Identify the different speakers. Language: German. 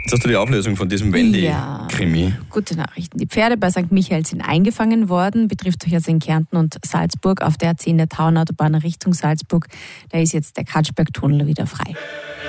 Speaker 1: Jetzt hast du die Auflösung von diesem Wendy-Krimi.
Speaker 2: Ja, gute Nachrichten. Die Pferde bei St. Michael sind eingefangen worden, betrifft durchaus in Kärnten und Salzburg auf der A10 der Tauenautobahn Richtung Salzburg. Da ist jetzt der Katschberg-Tunnel wieder frei.